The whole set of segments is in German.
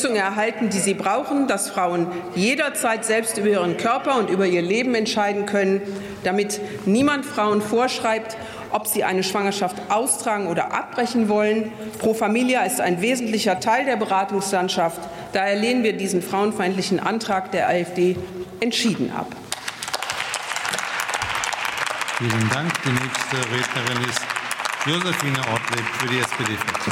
Unterstützung erhalten, die sie brauchen, dass Frauen jederzeit selbst über ihren Körper und über ihr Leben entscheiden können, damit niemand Frauen vorschreibt, ob sie eine Schwangerschaft austragen oder abbrechen wollen. Pro Familia ist ein wesentlicher Teil der Beratungslandschaft. Daher lehnen wir diesen frauenfeindlichen Antrag der AfD entschieden ab. Vielen Dank. Die nächste Rednerin ist Josephine Ortlieb für die SPD-Fraktion.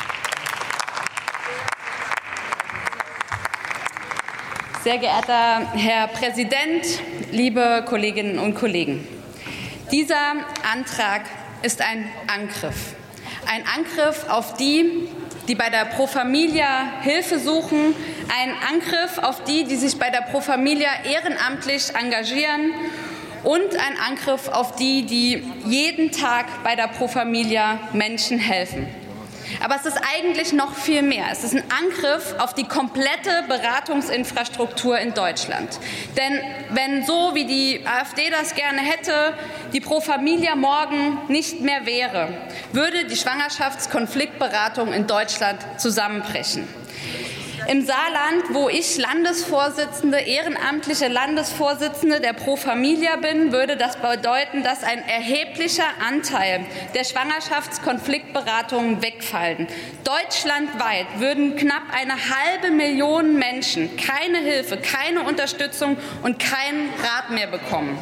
Sehr geehrter Herr Präsident, liebe Kolleginnen und Kollegen! Dieser Antrag ist ein Angriff. Ein Angriff auf die, die bei der Pro Familia Hilfe suchen, ein Angriff auf die, die sich bei der Pro Familia ehrenamtlich engagieren, und ein Angriff auf die, die jeden Tag bei der Pro Familia Menschen helfen. Aber es ist eigentlich noch viel mehr. Es ist ein Angriff auf die komplette Beratungsinfrastruktur in Deutschland. Denn wenn, so wie die AfD das gerne hätte, die Pro Familia morgen nicht mehr wäre, würde die Schwangerschaftskonfliktberatung in Deutschland zusammenbrechen. Im Saarland, wo ich ehrenamtliche Landesvorsitzende der Pro Familia bin, würde das bedeuten, dass ein erheblicher Anteil der Schwangerschaftskonfliktberatungen wegfallen. Deutschlandweit würden knapp 500.000 Menschen keine Hilfe, keine Unterstützung und keinen Rat mehr bekommen.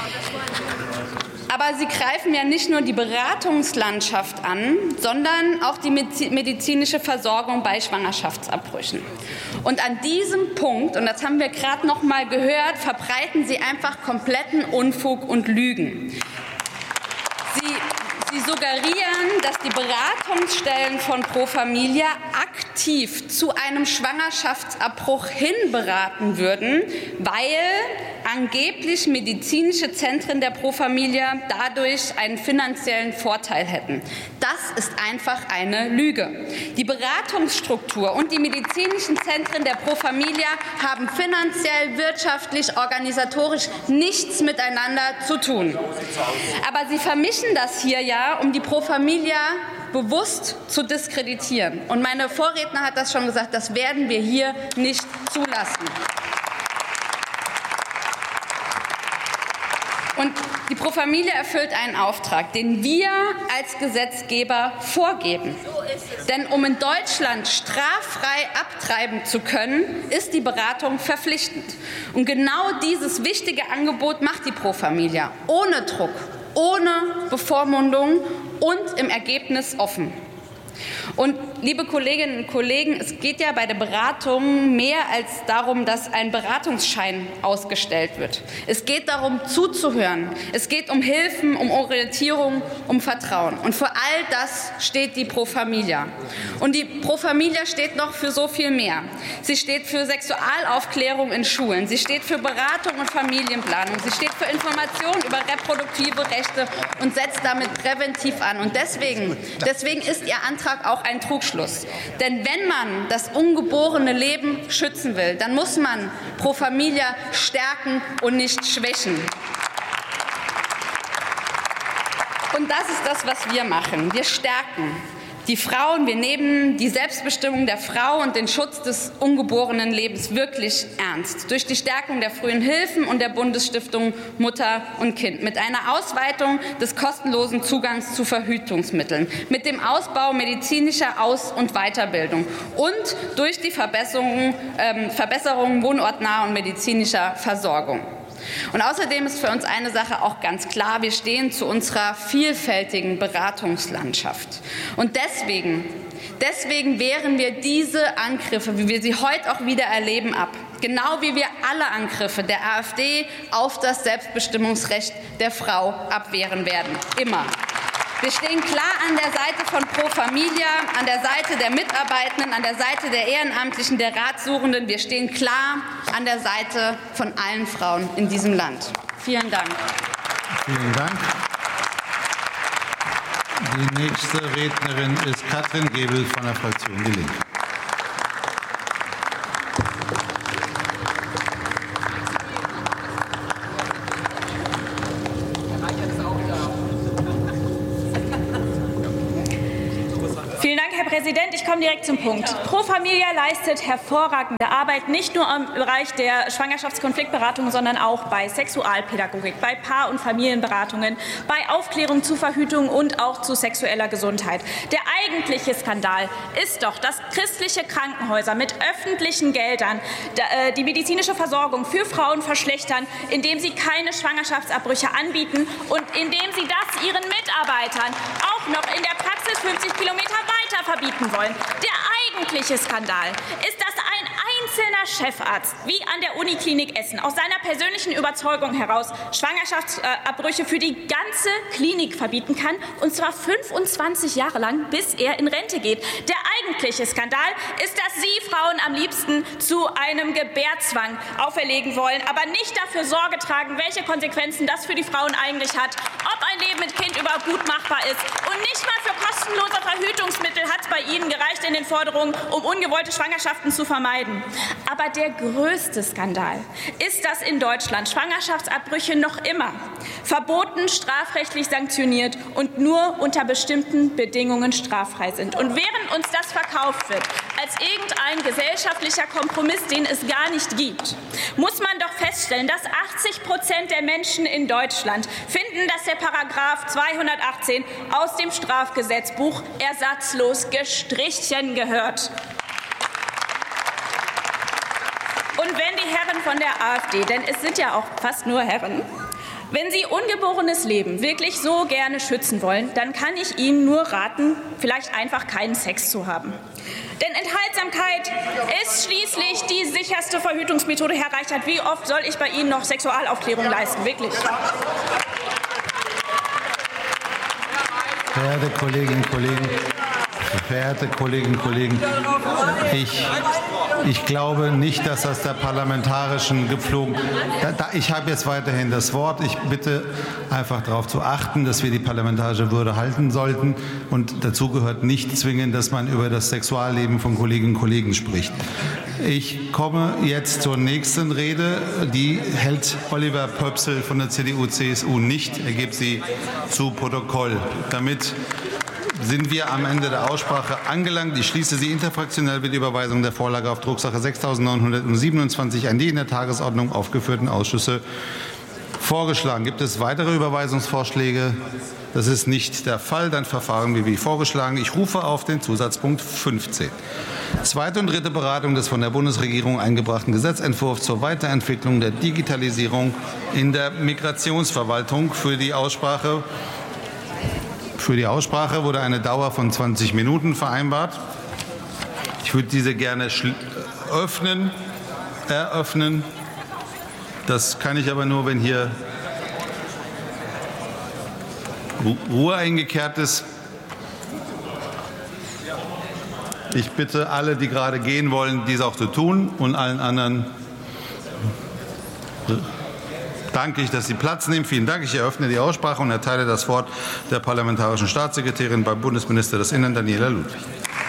Aber Sie greifen ja nicht nur die Beratungslandschaft an, sondern auch die medizinische Versorgung bei Schwangerschaftsabbrüchen. Und an diesem Punkt, und das haben wir gerade noch mal gehört, verbreiten Sie einfach kompletten Unfug und Lügen. Sie suggerieren, dass die Beratungsstellen von Pro Familia aktiv zu einem Schwangerschaftsabbruch hinberaten würden, weil angeblich medizinische Zentren der Pro Familia dadurch einen finanziellen Vorteil hätten. Das ist einfach eine Lüge. Die Beratungsstruktur und die medizinischen Zentren der Pro Familia haben finanziell, wirtschaftlich, organisatorisch nichts miteinander zu tun. Aber Sie vermischen das hier ja, um die Pro Familia bewusst zu diskreditieren. Und meine Vorredner hat das schon gesagt, das werden wir hier nicht zulassen. Und die Pro Familia erfüllt einen Auftrag, den wir als Gesetzgeber vorgeben. Denn um in Deutschland straffrei abtreiben zu können, ist die Beratung verpflichtend. Und genau dieses wichtige Angebot macht die Pro Familia ohne Druck, ohne Bevormundung und im Ergebnis offen. Und liebe Kolleginnen und Kollegen, es geht ja bei der Beratung mehr als darum, dass ein Beratungsschein ausgestellt wird. Es geht darum, zuzuhören. Es geht um Hilfen, um Orientierung, um Vertrauen. Und für all das steht die Pro Familia. Und die Pro Familia steht noch für so viel mehr. Sie steht für Sexualaufklärung in Schulen. Sie steht für Beratung und Familienplanung. Sie steht für Information über reproduktive Rechte und setzt damit präventiv an. Und deswegen ist Ihr Antrag auch ein Trugschluss. Denn wenn man das ungeborene Leben schützen will, dann muss man Pro Familia stärken und nicht schwächen. Und das ist das, was wir machen. Wir stärken die Frauen. Wir nehmen die Selbstbestimmung der Frau und den Schutz des ungeborenen Lebens wirklich ernst. Durch die Stärkung der frühen Hilfen und der Bundesstiftung Mutter und Kind. Mit einer Ausweitung des kostenlosen Zugangs zu Verhütungsmitteln. Mit dem Ausbau medizinischer Aus- und Weiterbildung. Und durch die Verbesserung wohnortnaher und medizinischer Versorgung. Und außerdem ist für uns eine Sache auch ganz klar: Wir stehen zu unserer vielfältigen Beratungslandschaft. Und deswegen wehren wir diese Angriffe, wie wir sie heute auch wieder erleben, ab. Genau wie wir alle Angriffe der AfD auf das Selbstbestimmungsrecht der Frau abwehren werden. Immer. Wir stehen klar an der Seite von Pro Familia, an der Seite der Mitarbeitenden, an der Seite der Ehrenamtlichen, der Ratsuchenden. Wir stehen klar an der Seite von allen Frauen in diesem Land. Vielen Dank. Vielen Dank. Die nächste Rednerin ist Katrin Gebel von der Fraktion Die Linke. Vielen Dank, Herr Präsident. Ich komme direkt zum Punkt. Pro Familia leistet hervorragende Arbeit, nicht nur im Bereich der Schwangerschaftskonfliktberatung, sondern auch bei Sexualpädagogik, bei Paar- und Familienberatungen, bei Aufklärung zu Verhütung und auch zu sexueller Gesundheit. Der eigentliche Skandal ist doch, dass christliche Krankenhäuser mit öffentlichen Geldern die medizinische Versorgung für Frauen verschlechtern, indem sie keine Schwangerschaftsabbrüche anbieten und indem sie das ihren Mitarbeitern auch noch in der Praxis 50 Kilometer weiter verbieten wollen. Der eigentliche Skandal ist, dass ein einzelner Chefarzt, wie an der Uniklinik Essen, aus seiner persönlichen Überzeugung heraus Schwangerschaftsabbrüche für die ganze Klinik verbieten kann, und zwar 25 Jahre lang, bis er in Rente geht. Der eigentliche Skandal ist, dass Sie Frauen am liebsten zu einem Gebärzwang auferlegen wollen, aber nicht dafür Sorge tragen, welche Konsequenzen das für die Frauen eigentlich hat, ob ein Leben mit Kind überhaupt gut machbar ist. Und nicht mal für kostenlose Verhütungsmittel hat es bei Ihnen gereicht in den Forderungen, um ungewollte Schwangerschaften zu vermeiden. Aber der größte Skandal ist, dass in Deutschland Schwangerschaftsabbrüche noch immer verboten, strafrechtlich sanktioniert und nur unter bestimmten Bedingungen straffrei sind. Und während uns das verkauft wird als irgendein gesellschaftlicher Kompromiss, den es gar nicht gibt, muss man doch feststellen, dass 80% der Menschen in Deutschland finden, dass der Paragraph 218 aus dem Strafgesetzbuch ersatzlos gestrichen gehört. Und wenn die Herren von der AfD, denn es sind ja auch fast nur Herren, wenn Sie ungeborenes Leben wirklich so gerne schützen wollen, dann kann ich Ihnen nur raten, vielleicht einfach keinen Sex zu haben. Denn Enthaltsamkeit ist schließlich die sicherste Verhütungsmethode, Herr Reichert. Wie oft soll ich bei Ihnen noch Sexualaufklärung leisten? Wirklich. Verehrte Kolleginnen und Kollegen, ich glaube nicht, dass das der parlamentarischen Gepflogen. Ich habe jetzt weiterhin das Wort. Ich bitte einfach darauf zu achten, dass wir die parlamentarische Würde halten sollten. Und dazu gehört nicht zwingend, dass man über das Sexualleben von Kolleginnen und Kollegen spricht. Ich komme jetzt zur nächsten Rede. Die hält Oliver Pöpsel von der CDU-CSU nicht. Er gibt sie zu Protokoll. Damit sind wir am Ende der Aussprache angelangt. Ich schließe sie. Interfraktionell wird die Überweisung der Vorlage auf Drucksache 6.927 an die in der Tagesordnung aufgeführten Ausschüsse vorgeschlagen. Gibt es weitere Überweisungsvorschläge? Das ist nicht der Fall. Dann verfahren wir wie vorgeschlagen. Ich rufe auf den Zusatzpunkt 15. Zweite und dritte Beratung des von der Bundesregierung eingebrachten Gesetzentwurfs zur Weiterentwicklung der Digitalisierung in der Migrationsverwaltung. Für die Aussprache wurde eine Dauer von 20 Minuten vereinbart. Ich würde diese gerne eröffnen. Das kann ich aber nur, wenn hier Ruhe eingekehrt ist. Ich bitte alle, die gerade gehen wollen, dies auch zu tun, und allen anderen danke ich, dass Sie Platz nehmen. Vielen Dank. Ich eröffne die Aussprache und erteile das Wort der parlamentarischen Staatssekretärin beim Bundesminister des Innern, Daniela Ludwig.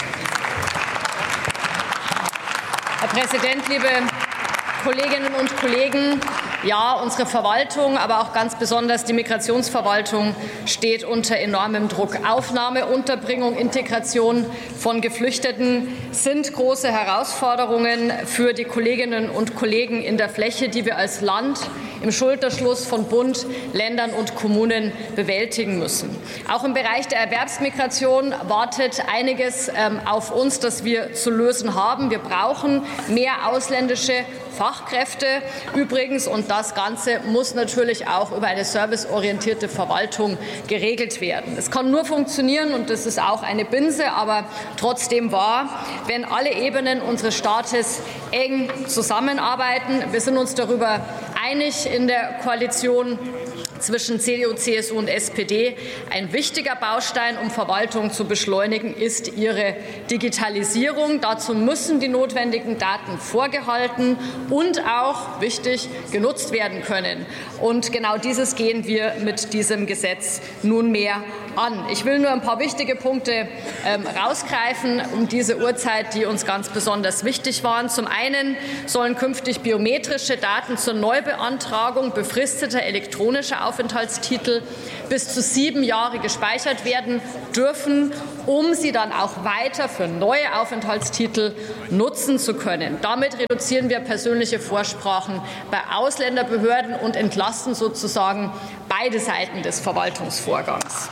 Herr Präsident, liebe Kolleginnen und Kollegen! Ja, unsere Verwaltung, aber auch ganz besonders die Migrationsverwaltung steht unter enormem Druck. Aufnahme, Unterbringung, Integration von Geflüchteten sind große Herausforderungen für die Kolleginnen und Kollegen in der Fläche, die wir als Land im Schulterschluss von Bund, Ländern und Kommunen bewältigen müssen. Auch im Bereich der Erwerbsmigration wartet einiges auf uns, das wir zu lösen haben. Wir brauchen mehr ausländische Fachkräfte übrigens, und das Ganze muss natürlich auch über eine serviceorientierte Verwaltung geregelt werden. Es kann nur funktionieren, und das ist auch eine Binse, aber trotzdem wahr, wenn alle Ebenen unseres Staates eng zusammenarbeiten. Wir sind uns darüber einig in der Koalition zwischen CDU, CSU und SPD. Ein wichtiger Baustein, um Verwaltung zu beschleunigen, ist ihre Digitalisierung. Dazu müssen die notwendigen Daten vorgehalten und auch, wichtig, genutzt werden können. Und genau dieses gehen wir mit diesem Gesetz nunmehr an. Ich will nur ein paar wichtige Punkte rausgreifen um diese Uhrzeit, die uns ganz besonders wichtig waren. Zum einen sollen künftig biometrische Daten zur Neubeantragung befristeter elektronischer Aufenthaltstitel bis zu 7 Jahre gespeichert werden dürfen, um sie dann auch weiter für neue Aufenthaltstitel nutzen zu können. Damit reduzieren wir persönliche Vorsprachen bei Ausländerbehörden und entlasten sozusagen beide Seiten des Verwaltungsvorgangs.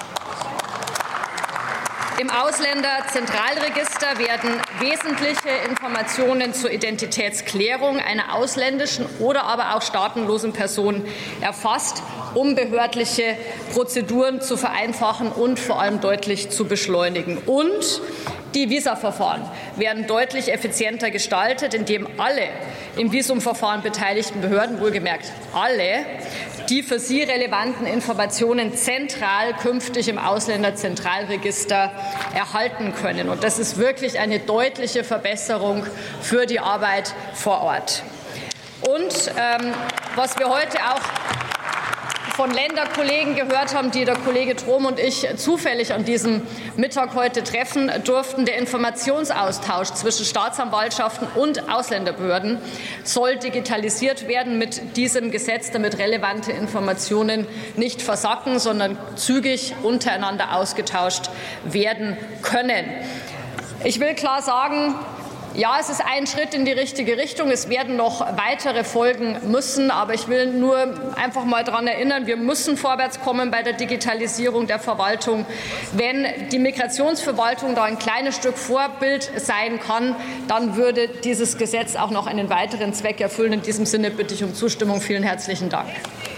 Im Ausländerzentralregister werden wesentliche Informationen zur Identitätsklärung einer ausländischen oder aber auch staatenlosen Person erfasst, um behördliche Prozeduren zu vereinfachen und vor allem deutlich zu beschleunigen. Und die Visaverfahren werden deutlich effizienter gestaltet, indem alle im Visumverfahren beteiligten Behörden, wohlgemerkt alle, die für sie relevanten Informationen zentral künftig im Ausländerzentralregister erhalten können. Und das ist wirklich eine deutliche Verbesserung für die Arbeit vor Ort. Und was wir heute auch von Länderkollegen gehört haben, die der Kollege Trom und ich zufällig an diesem Mittag heute treffen durften. Der Informationsaustausch zwischen Staatsanwaltschaften und Ausländerbehörden soll digitalisiert werden mit diesem Gesetz, damit relevante Informationen nicht versacken, sondern zügig untereinander ausgetauscht werden können. Ich will klar sagen, ja, es ist ein Schritt in die richtige Richtung. Es werden noch weitere folgen müssen. Aber ich will nur einfach mal daran erinnern, wir müssen vorwärts kommen bei der Digitalisierung der Verwaltung. Wenn die Migrationsverwaltung da ein kleines Stück Vorbild sein kann, dann würde dieses Gesetz auch noch einen weiteren Zweck erfüllen. In diesem Sinne bitte ich um Zustimmung. Vielen herzlichen Dank.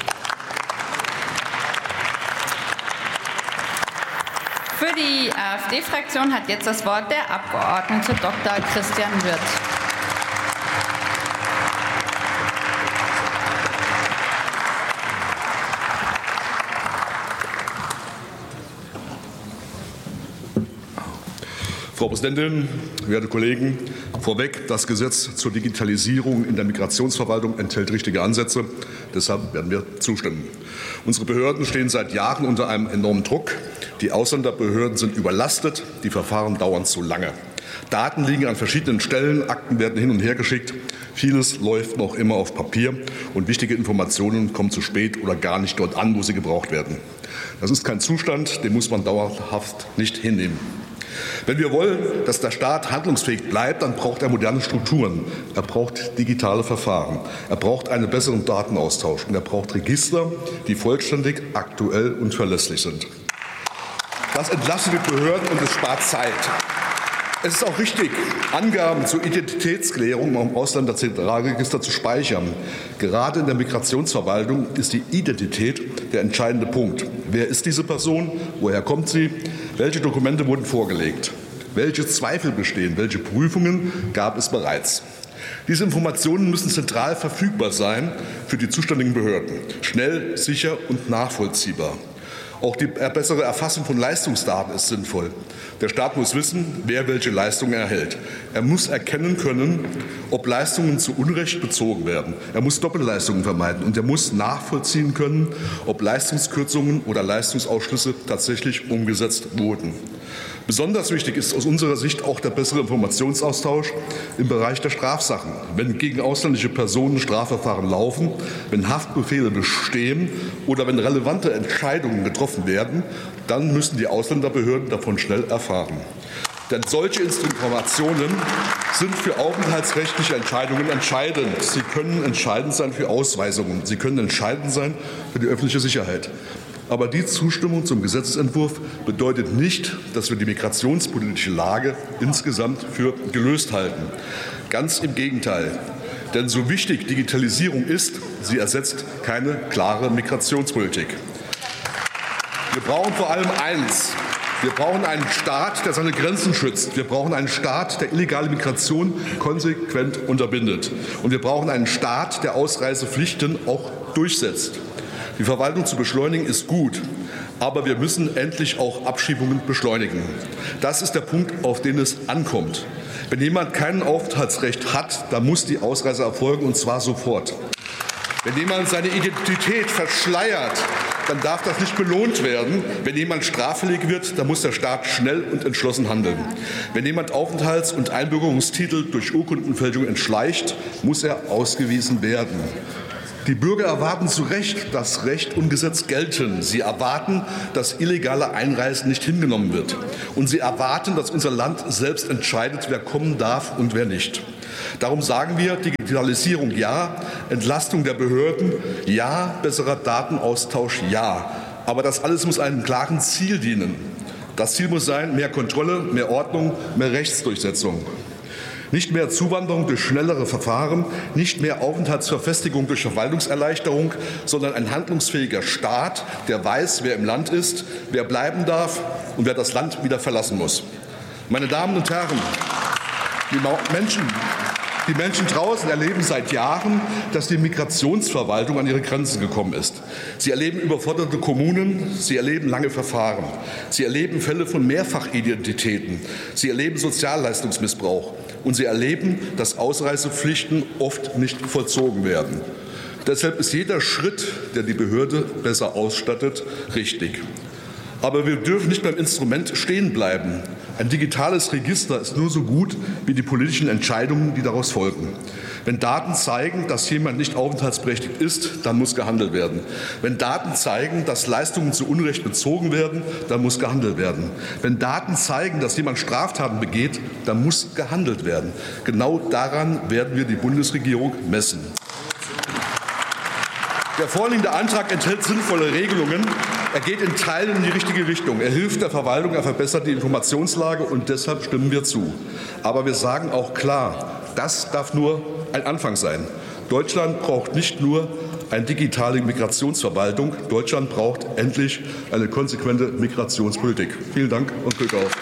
Für die AfD-Fraktion hat jetzt das Wort der Abgeordnete Dr. Christian Wirth. Frau Präsidentin, werte Kollegen! Vorweg, das Gesetz zur Digitalisierung in der Migrationsverwaltung enthält richtige Ansätze. Deshalb werden wir zustimmen. Unsere Behörden stehen seit Jahren unter einem enormen Druck. Die Ausländerbehörden sind überlastet, die Verfahren dauern zu lange. Daten liegen an verschiedenen Stellen, Akten werden hin und her geschickt. Vieles läuft noch immer auf Papier und wichtige Informationen kommen zu spät oder gar nicht dort an, wo sie gebraucht werden. Das ist kein Zustand, den muss man dauerhaft nicht hinnehmen. Wenn wir wollen, dass der Staat handlungsfähig bleibt, dann braucht er moderne Strukturen. Er braucht digitale Verfahren. Er braucht einen besseren Datenaustausch. Und er braucht Register, die vollständig, aktuell und verlässlich sind. Das entlastet die Behörden und es spart Zeit. Es ist auch richtig, Angaben zur Identitätsklärung im Ausländerzentralregister zu speichern. Gerade in der Migrationsverwaltung ist die Identität der entscheidende Punkt. Wer ist diese Person? Woher kommt sie? Welche Dokumente wurden vorgelegt? Welche Zweifel bestehen? Welche Prüfungen gab es bereits? Diese Informationen müssen zentral verfügbar sein für die zuständigen Behörden. Schnell, sicher und nachvollziehbar. Auch die bessere Erfassung von Leistungsdaten ist sinnvoll. Der Staat muss wissen, wer welche Leistungen erhält. Er muss erkennen können, ob Leistungen zu Unrecht bezogen werden. Er muss Doppelleistungen vermeiden und er muss nachvollziehen können, ob Leistungskürzungen oder Leistungsausschlüsse tatsächlich umgesetzt wurden. Besonders wichtig ist aus unserer Sicht auch der bessere Informationsaustausch im Bereich der Strafsachen. Wenn gegen ausländische Personen Strafverfahren laufen, wenn Haftbefehle bestehen oder wenn relevante Entscheidungen getroffen werden, dann müssen die Ausländerbehörden davon schnell erfahren. Denn solche Informationen sind für aufenthaltsrechtliche Entscheidungen entscheidend. Sie können entscheidend sein für Ausweisungen. Sie können entscheidend sein für die öffentliche Sicherheit. Aber die Zustimmung zum Gesetzentwurf bedeutet nicht, dass wir die migrationspolitische Lage insgesamt für gelöst halten. Ganz im Gegenteil. Denn so wichtig Digitalisierung ist, sie ersetzt keine klare Migrationspolitik. Wir brauchen vor allem eins. Wir brauchen einen Staat, der seine Grenzen schützt. Wir brauchen einen Staat, der illegale Migration konsequent unterbindet. Und wir brauchen einen Staat, der Ausreisepflichten auch durchsetzt. Die Verwaltung zu beschleunigen ist gut, aber wir müssen endlich auch Abschiebungen beschleunigen. Das ist der Punkt, auf den es ankommt. Wenn jemand kein Aufenthaltsrecht hat, dann muss die Ausreise erfolgen, und zwar sofort. Wenn jemand seine Identität verschleiert, dann darf das nicht belohnt werden. Wenn jemand straffällig wird, dann muss der Staat schnell und entschlossen handeln. Wenn jemand Aufenthalts- und Einbürgerungstitel durch Urkundenfälschung entschleicht, muss er ausgewiesen werden. Die Bürger erwarten zu Recht, dass Recht und Gesetz gelten. Sie erwarten, dass illegale Einreisen nicht hingenommen wird. Und sie erwarten, dass unser Land selbst entscheidet, wer kommen darf und wer nicht. Darum sagen wir, Digitalisierung ja, Entlastung der Behörden ja, besserer Datenaustausch ja. Aber das alles muss einem klaren Ziel dienen. Das Ziel muss sein, mehr Kontrolle, mehr Ordnung, mehr Rechtsdurchsetzung. Nicht mehr Zuwanderung durch schnellere Verfahren, nicht mehr Aufenthaltsverfestigung durch Verwaltungserleichterung, sondern ein handlungsfähiger Staat, der weiß, wer im Land ist, wer bleiben darf und wer das Land wieder verlassen muss. Meine Damen und Herren, die Menschen draußen erleben seit Jahren, dass die Migrationsverwaltung an ihre Grenzen gekommen ist. Sie erleben überforderte Kommunen, sie erleben lange Verfahren, sie erleben Fälle von Mehrfachidentitäten, sie erleben Sozialleistungsmissbrauch und sie erleben, dass Ausreisepflichten oft nicht vollzogen werden. Deshalb ist jeder Schritt, der die Behörde besser ausstattet, richtig. Aber wir dürfen nicht beim Instrument stehen bleiben. Ein digitales Register ist nur so gut wie die politischen Entscheidungen, die daraus folgen. Wenn Daten zeigen, dass jemand nicht aufenthaltsberechtigt ist, dann muss gehandelt werden. Wenn Daten zeigen, dass Leistungen zu Unrecht bezogen werden, dann muss gehandelt werden. Wenn Daten zeigen, dass jemand Straftaten begeht, dann muss gehandelt werden. Genau daran werden wir die Bundesregierung messen. Der vorliegende Antrag enthält sinnvolle Regelungen. Er geht in Teilen in die richtige Richtung. Er hilft der Verwaltung, er verbessert die Informationslage und deshalb stimmen wir zu. Aber wir sagen auch klar, das darf nur ein Anfang sein. Deutschland braucht nicht nur eine digitale Migrationsverwaltung, Deutschland braucht endlich eine konsequente Migrationspolitik. Vielen Dank und Glück auf.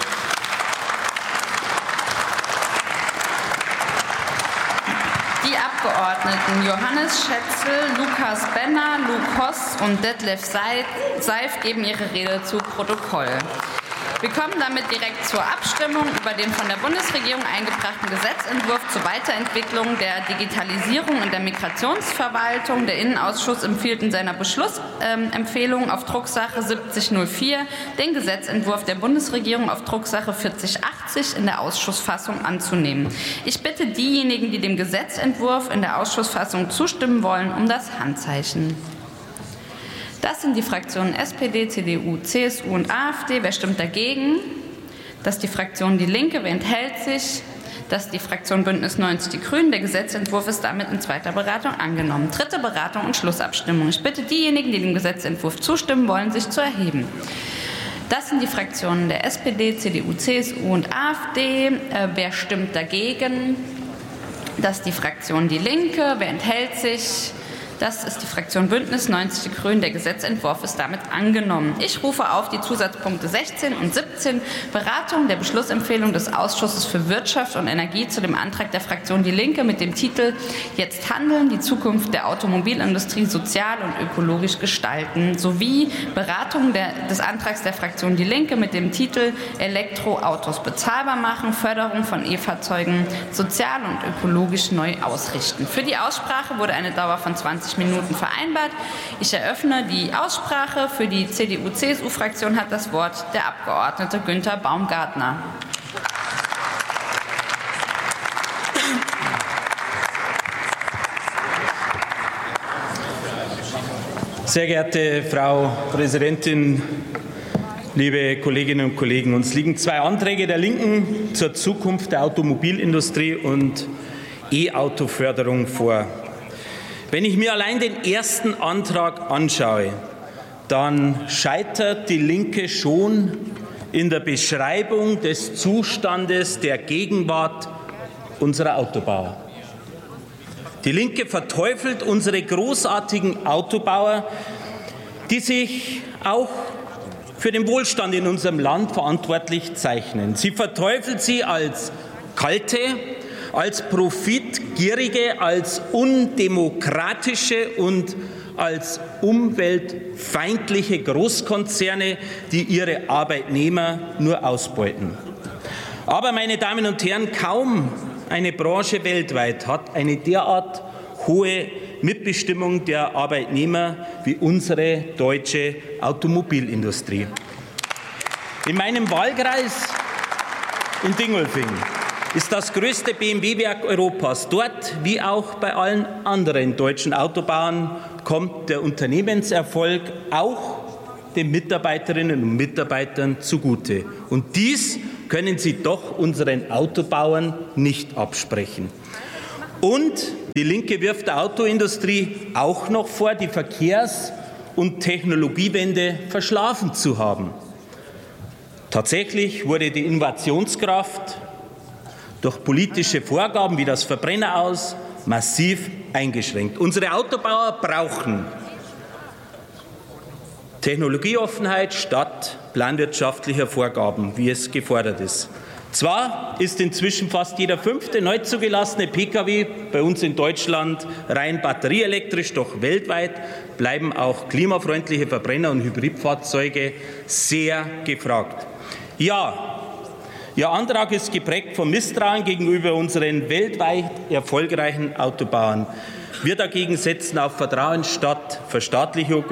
Abgeordneten Johannes Schätzel, Lukas Benner, Luke Hoss und Detlef Seif geben ihre Rede zu Protokoll. Wir kommen damit direkt zur Abstimmung über den von der Bundesregierung eingebrachten Gesetzentwurf zur Weiterentwicklung der Digitalisierung in der Migrationsverwaltung. Der Innenausschuss empfiehlt in seiner Beschlussempfehlung auf Drucksache 7004 den Gesetzentwurf der Bundesregierung auf Drucksache 4080 in der Ausschussfassung anzunehmen. Ich bitte diejenigen, die dem Gesetzentwurf in der Ausschussfassung zustimmen wollen, um das Handzeichen. Das sind die Fraktionen SPD, CDU, CSU und AfD. Wer stimmt dagegen? Das ist die Fraktion Die Linke. Wer enthält sich? Das ist die Fraktion Bündnis 90 Die Grünen. Der Gesetzentwurf ist damit in zweiter Beratung angenommen. Dritte Beratung und Schlussabstimmung. Ich bitte diejenigen, die dem Gesetzentwurf zustimmen wollen, sich zu erheben. Das sind die Fraktionen der SPD, CDU, CSU und AfD. Wer stimmt dagegen? Das ist die Fraktion Die Linke. Wer enthält sich? Das ist die Fraktion Bündnis 90 Die Grünen. Der Gesetzentwurf ist damit angenommen. Ich rufe auf die Zusatzpunkte 16 und 17, Beratung der Beschlussempfehlung des Ausschusses für Wirtschaft und Energie zu dem Antrag der Fraktion Die Linke mit dem Titel Jetzt handeln, die Zukunft der Automobilindustrie sozial und ökologisch gestalten, sowie Beratung des Antrags der Fraktion Die Linke mit dem Titel Elektroautos bezahlbar machen, Förderung von E-Fahrzeugen sozial und ökologisch neu ausrichten. Für die Aussprache wurde eine Dauer von 20 Minuten vereinbart. Ich eröffne die Aussprache. Für die CDU-CSU-Fraktion hat das Wort der Abgeordnete Günther Baumgartner. Sehr geehrte Frau Präsidentin, liebe Kolleginnen und Kollegen, uns liegen zwei Anträge der Linken zur Zukunft der Automobilindustrie und E-Auto-Förderung vor. Wenn ich mir allein den ersten Antrag anschaue, dann scheitert die Linke schon in der Beschreibung des Zustandes der Gegenwart unserer Autobauer. Die Linke verteufelt unsere großartigen Autobauer, die sich auch für den Wohlstand in unserem Land verantwortlich zeichnen. Sie verteufelt sie als kalte, als profitgierige, als undemokratische und als umweltfeindliche Großkonzerne, die ihre Arbeitnehmer nur ausbeuten. Aber, meine Damen und Herren, kaum eine Branche weltweit hat eine derart hohe Mitbestimmung der Arbeitnehmer wie unsere deutsche Automobilindustrie. In meinem Wahlkreis in Dingolfing ist das größte BMW-Werk Europas. Dort, wie auch bei allen anderen deutschen Autobauern, kommt der Unternehmenserfolg auch den Mitarbeiterinnen und Mitarbeitern zugute. Und dies können Sie doch unseren Autobauern nicht absprechen. Und die Linke wirft der Autoindustrie auch noch vor, die Verkehrs- und Technologiewende verschlafen zu haben. Tatsächlich wurde die Innovationskraft durch politische Vorgaben wie das Verbrenneraus massiv eingeschränkt. Unsere Autobauer brauchen Technologieoffenheit statt planwirtschaftlicher Vorgaben, wie es gefordert ist. Zwar ist inzwischen fast jeder 5. neu zugelassene Pkw bei uns in Deutschland rein batterieelektrisch, doch weltweit bleiben auch klimafreundliche Verbrenner- und Hybridfahrzeuge sehr gefragt. Ja, Ihr Antrag ist geprägt vom Misstrauen gegenüber unseren weltweit erfolgreichen Autobauern. Wir dagegen setzen auf Vertrauen statt Verstaatlichung,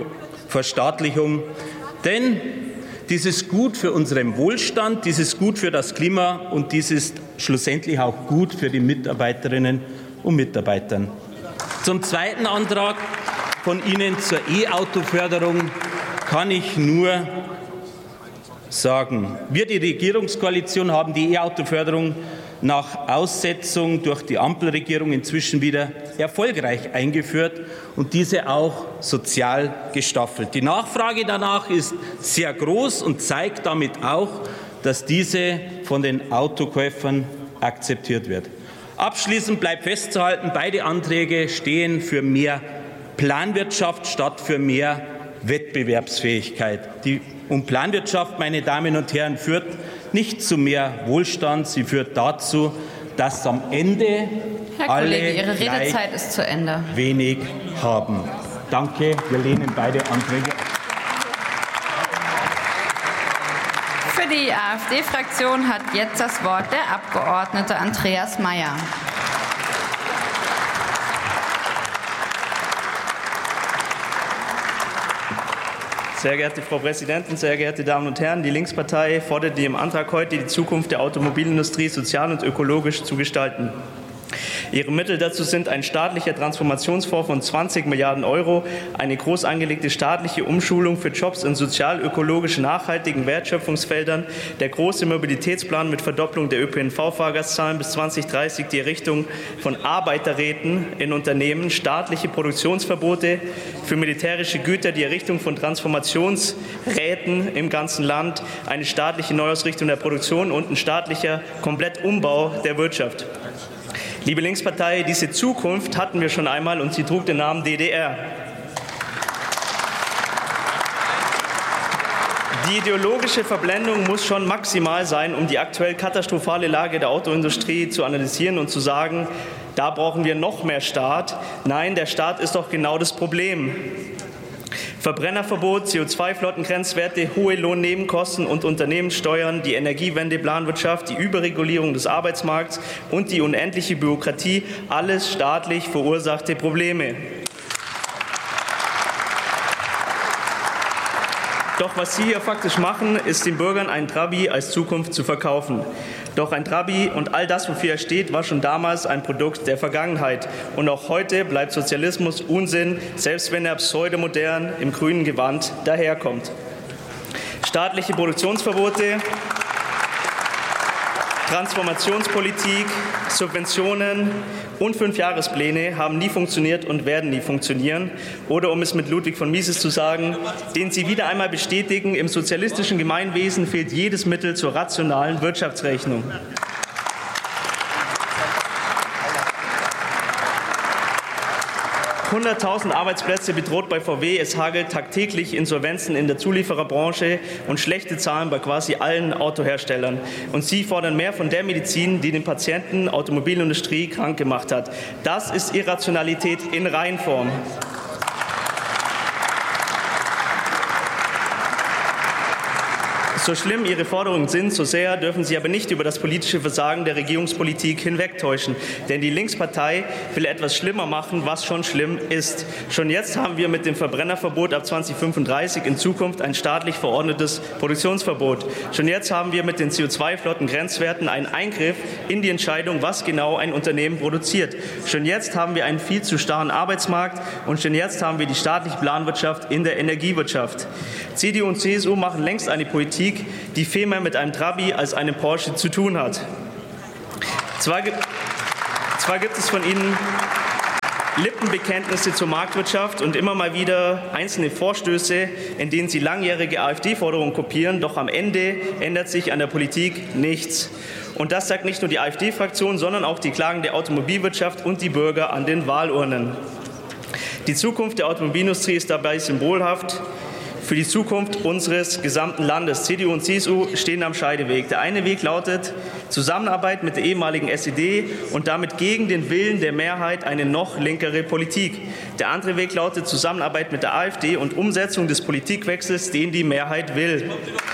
denn dies ist gut für unseren Wohlstand, dies ist gut für das Klima und dies ist schlussendlich auch gut für die Mitarbeiterinnen und Mitarbeiter. Zum zweiten Antrag von Ihnen zur E-Auto-Förderung kann ich nur sagen, wir, die Regierungskoalition, haben die E-Auto-Förderung nach Aussetzung durch die Ampelregierung inzwischen wieder erfolgreich eingeführt und diese auch sozial gestaffelt. Die Nachfrage danach ist sehr groß und zeigt damit auch, dass diese von den Autokäufern akzeptiert wird. Abschließend bleibt festzuhalten, beide Anträge stehen für mehr Planwirtschaft statt für mehr Wettbewerbsfähigkeit. Und Planwirtschaft, meine Damen und Herren, führt nicht zu mehr Wohlstand, sie führt dazu, dass am Ende alle Ihre Redezeit ist zu Ende. Wenig haben. Danke, wir lehnen beide Anträge ab. Für die AfD-Fraktion hat jetzt das Wort der Abgeordnete Andreas Mayer. Sehr geehrte Frau Präsidentin, sehr geehrte Damen und Herren! Die Linkspartei fordert im Antrag heute, die Zukunft der Automobilindustrie sozial und ökologisch zu gestalten. Ihre Mittel dazu sind ein staatlicher Transformationsfonds von 20 Milliarden €, eine groß angelegte staatliche Umschulung für Jobs in sozial-ökologisch nachhaltigen Wertschöpfungsfeldern, der große Mobilitätsplan mit Verdopplung der ÖPNV-Fahrgastzahlen bis 2030, die Errichtung von Arbeiterräten in Unternehmen, staatliche Produktionsverbote für militärische Güter, die Errichtung von Transformationsräten im ganzen Land, eine staatliche Neuausrichtung der Produktion und ein staatlicher Komplettumbau der Wirtschaft. Liebe Linkspartei, diese Zukunft hatten wir schon einmal und sie trug den Namen DDR. Die ideologische Verblendung muss schon maximal sein, um die aktuell katastrophale Lage der Autoindustrie zu analysieren und zu sagen, da brauchen wir noch mehr Staat. Nein, der Staat ist doch genau das Problem. Verbrennerverbot, CO2-Flottengrenzwerte, hohe Lohnnebenkosten und Unternehmenssteuern, die Energiewende, Planwirtschaft, die Überregulierung des Arbeitsmarkts und die unendliche Bürokratie, alles staatlich verursachte Probleme. Doch was Sie hier faktisch machen, ist den Bürgern ein Trabi als Zukunft zu verkaufen. Doch ein Trabi und all das, wofür er steht, war schon damals ein Produkt der Vergangenheit. Und auch heute bleibt Sozialismus Unsinn, selbst wenn er pseudomodern im grünen Gewand daherkommt. Staatliche Produktionsverbote, Transformationspolitik, Subventionen und 5-Jahrespläne haben nie funktioniert und werden nie funktionieren. Oder um es mit Ludwig von Mises zu sagen, den Sie wieder einmal bestätigen, im sozialistischen Gemeinwesen fehlt jedes Mittel zur rationalen Wirtschaftsrechnung. Hunderttausend Arbeitsplätze bedroht bei VW. Es hagelt tagtäglich Insolvenzen in der Zuliefererbranche und schlechte Zahlen bei quasi allen Autoherstellern. Und Sie fordern mehr von der Medizin, die den Patienten Automobilindustrie krank gemacht hat. Das ist Irrationalität in Reinform. So schlimm Ihre Forderungen sind, so sehr dürfen Sie aber nicht über das politische Versagen der Regierungspolitik hinwegtäuschen. Denn die Linkspartei will etwas schlimmer machen, was schon schlimm ist. Schon jetzt haben wir mit dem Verbrennerverbot ab 2035 in Zukunft ein staatlich verordnetes Produktionsverbot. Schon jetzt haben wir mit den CO2-Flottengrenzwerten einen Eingriff in die Entscheidung, was genau ein Unternehmen produziert. Schon jetzt haben wir einen viel zu starren Arbeitsmarkt und schon jetzt haben wir die staatliche Planwirtschaft in der Energiewirtschaft. CDU und CSU machen längst eine Politik, die viel mehr mit einem Trabi als einem Porsche zu tun hat. Zwar gibt es von Ihnen Lippenbekenntnisse zur Marktwirtschaft und immer mal wieder einzelne Vorstöße, in denen Sie langjährige AfD-Forderungen kopieren, doch am Ende ändert sich an der Politik nichts. Und das sagt nicht nur die AfD-Fraktion, sondern auch die Klagen der Automobilwirtschaft und die Bürger an den Wahlurnen. Die Zukunft der Automobilindustrie ist dabei symbolhaft für die Zukunft unseres gesamten Landes. CDU und CSU stehen am Scheideweg. Der eine Weg lautet Zusammenarbeit mit der ehemaligen SED und damit gegen den Willen der Mehrheit eine noch linkere Politik. Der andere Weg lautet Zusammenarbeit mit der AfD und Umsetzung des Politikwechsels, den die Mehrheit will.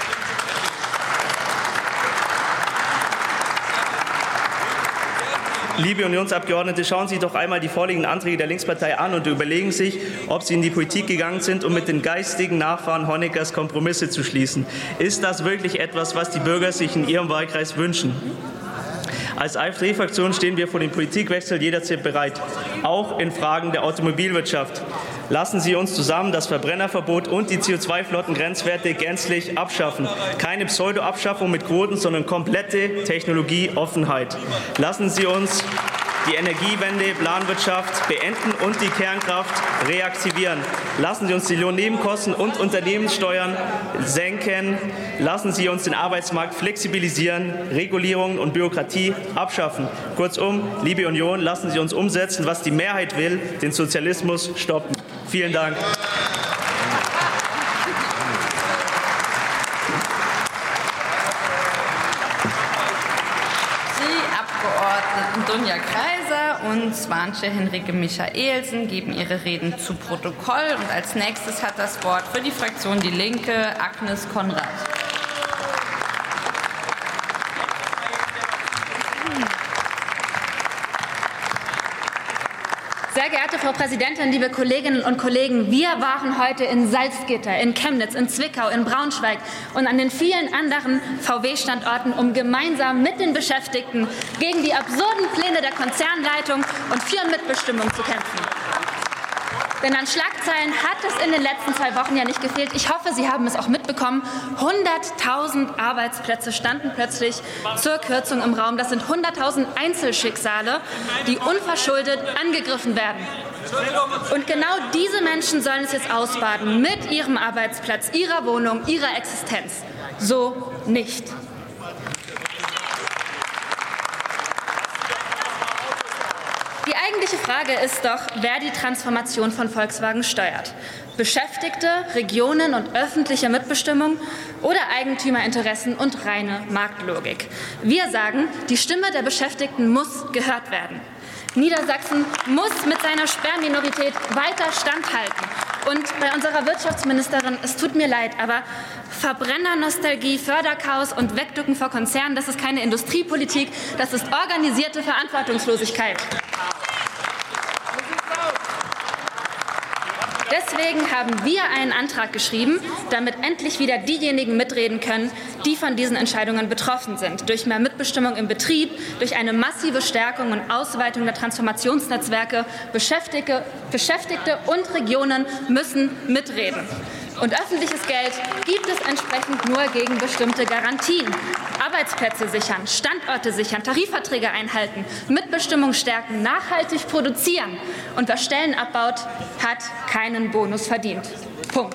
Liebe Unionsabgeordnete, schauen Sie doch einmal die vorliegenden Anträge der Linkspartei an und überlegen sich, ob Sie in die Politik gegangen sind, um mit den geistigen Nachfahren Honeckers Kompromisse zu schließen. Ist das wirklich etwas, was die Bürger sich in ihrem Wahlkreis wünschen? Als AfD-Fraktion stehen wir vor dem Politikwechsel jederzeit bereit, auch in Fragen der Automobilwirtschaft. Lassen Sie uns zusammen das Verbrennerverbot und die CO2-Flottengrenzwerte gänzlich abschaffen. Keine Pseudo-Abschaffung mit Quoten, sondern komplette Technologieoffenheit. Lassen Sie uns die Energiewende, Planwirtschaft beenden und die Kernkraft reaktivieren. Lassen Sie uns die Lohnnebenkosten und Unternehmenssteuern senken. Lassen Sie uns den Arbeitsmarkt flexibilisieren, Regulierungen und Bürokratie abschaffen. Kurzum, liebe Union, lassen Sie uns umsetzen, was die Mehrheit will, den Sozialismus stoppen. Vielen Dank. Dunja Kreiser und Swantje Henrike Michaelsen geben ihre Reden zu Protokoll. Und als nächstes hat das Wort für die Fraktion Die Linke Agnes Konrad. Sehr geehrte Frau Präsidentin, liebe Kolleginnen und Kollegen, wir waren heute in Salzgitter, in Chemnitz, in Zwickau, in Braunschweig und an den vielen anderen VW-Standorten, um gemeinsam mit den Beschäftigten gegen die absurden Pläne der Konzernleitung und für Mitbestimmung zu kämpfen. Denn an Schlagzeilen hat es in den letzten 2 Wochen ja nicht gefehlt. Ich hoffe, Sie haben es auch mitbekommen. 100.000 Arbeitsplätze standen plötzlich zur Kürzung im Raum. Das sind 100.000 Einzelschicksale, die unverschuldet angegriffen werden. Und genau diese Menschen sollen es jetzt ausbaden mit ihrem Arbeitsplatz, ihrer Wohnung, ihrer Existenz. So nicht. Die eigentliche Frage ist doch, wer die Transformation von Volkswagen steuert. Beschäftigte, Regionen und öffentliche Mitbestimmung oder Eigentümerinteressen und reine Marktlogik. Wir sagen, die Stimme der Beschäftigten muss gehört werden. Niedersachsen muss mit seiner Sperrminorität weiter standhalten. Und bei unserer Wirtschaftsministerin, es tut mir leid, aber Verbrennernostalgie, Förderchaos und Wegducken vor Konzernen, das ist keine Industriepolitik, das ist organisierte Verantwortungslosigkeit. Deswegen haben wir einen Antrag geschrieben, damit endlich wieder diejenigen mitreden können, die von diesen Entscheidungen betroffen sind. Durch mehr Mitbestimmung im Betrieb, durch eine massive Stärkung und Ausweitung der Transformationsnetzwerke. Beschäftigte und Regionen müssen mitreden. Und öffentliches Geld gibt es entsprechend nur gegen bestimmte Garantien. Arbeitsplätze sichern, Standorte sichern, Tarifverträge einhalten, Mitbestimmung stärken, nachhaltig produzieren. Und wer Stellen abbaut, hat keinen Bonus verdient. Punkt.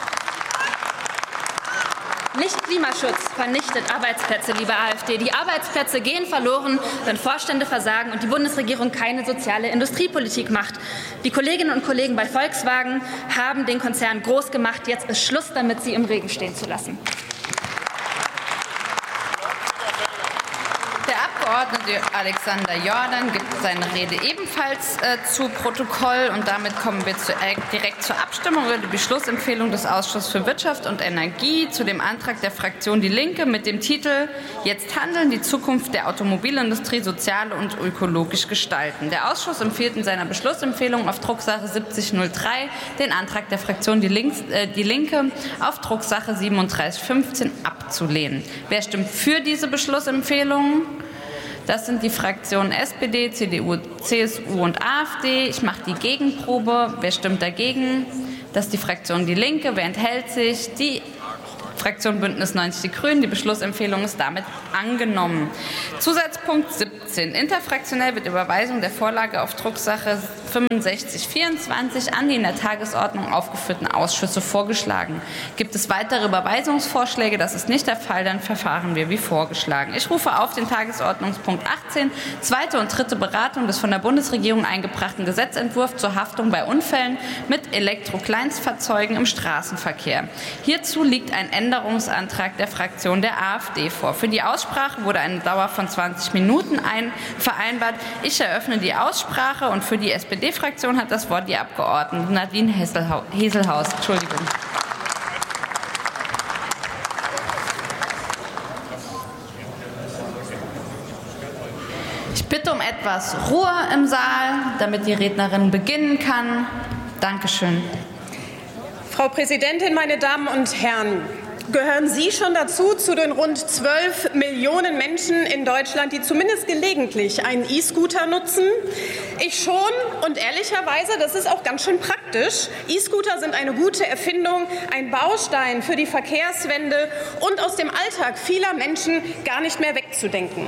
Nicht Klimaschutz vernichtet Arbeitsplätze, liebe AfD. Die Arbeitsplätze gehen verloren, wenn Vorstände versagen und die Bundesregierung keine soziale Industriepolitik macht. Die Kolleginnen und Kollegen bei Volkswagen haben den Konzern groß gemacht. Jetzt ist Schluss damit, sie im Regen stehen zu lassen. Der Abgeordnete Alexander Jordan gibt seine Rede ebenfalls zu Protokoll. Und damit kommen wir direkt zur Abstimmung über die Beschlussempfehlung des Ausschusses für Wirtschaft und Energie zu dem Antrag der Fraktion Die Linke mit dem Titel Jetzt handeln, die Zukunft der Automobilindustrie sozial und ökologisch gestalten. Der Ausschuss empfiehlt in seiner Beschlussempfehlung auf Drucksache 7003 den Antrag der Fraktion Die Linke auf Drucksache 3715 abzulehnen. Wer stimmt für diese Beschlussempfehlung? Das sind die Fraktionen SPD, CDU, CSU und AfD. Ich mache die Gegenprobe. Wer stimmt dagegen? Das ist die Fraktion Die Linke. Wer enthält sich? Die Fraktion Bündnis 90 Die Grünen. Die Beschlussempfehlung ist damit angenommen. Zusatzpunkt 17. Interfraktionell wird Überweisung der Vorlage auf Drucksache 6524 an die in der Tagesordnung aufgeführten Ausschüsse vorgeschlagen. Gibt es weitere Überweisungsvorschläge? Das ist nicht der Fall. Dann verfahren wir wie vorgeschlagen. Ich rufe auf den Tagesordnungspunkt 18, zweite und dritte Beratung des von der Bundesregierung eingebrachten Gesetzentwurfs zur Haftung bei Unfällen mit Elektrokleinstfahrzeugen im Straßenverkehr. Hierzu liegt ein Änderungsantrag der Fraktion der AfD vor. Für die Aussprache wurde eine Dauer von 20 Minuten vereinbart. Ich eröffne die Aussprache und für die SPD-Fraktion hat das Wort die Abgeordnete Nadine Heselhaus. Entschuldigung. Ich bitte um etwas Ruhe im Saal, damit die Rednerin beginnen kann. Dankeschön. Frau Präsidentin, meine Damen und Herren! Gehören Sie schon dazu, zu den rund 12 Millionen Menschen in Deutschland, die zumindest gelegentlich einen E-Scooter nutzen? Ich schon und ehrlicherweise, das ist auch ganz schön praktisch. E-Scooter sind eine gute Erfindung, ein Baustein für die Verkehrswende und aus dem Alltag vieler Menschen gar nicht mehr wegzudenken.